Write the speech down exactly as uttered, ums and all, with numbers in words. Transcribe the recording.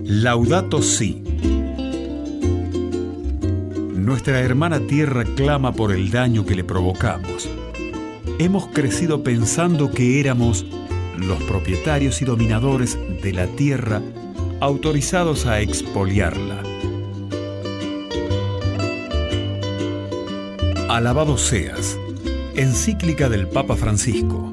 Laudato Si. Nuestra hermana tierra clama por el daño que le provocamos. Hemos crecido pensando que éramos los propietarios y dominadores de la tierra, autorizados a expoliarla. Alabado seas. Encíclica del Papa Francisco.